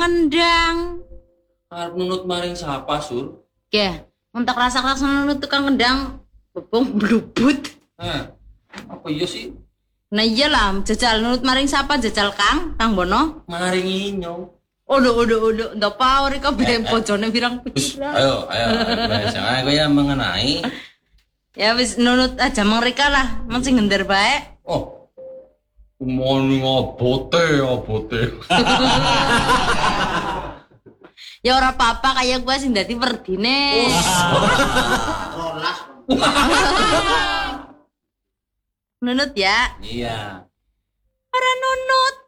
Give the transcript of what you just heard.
ngendang. Arep nunut maring sapa, Sur? Ya, mentak rasa-rasa nunut tukang ngendang bebong blubut. Apa iya sih? Nah iyalah, jajal nunut maring sapa jajal Kang Bono. Maring inyo. Odo, ndak power iki bojone pirang. Ayo, jangan kaya mengenai. Ya wis nunut aja mereka lah, mesti ngender bae. Oh. Kumoni abote. Ya ora apa-apa kayak gua sing dadi werdine. Rolas. Nunut ya. Iya. Ora nunut.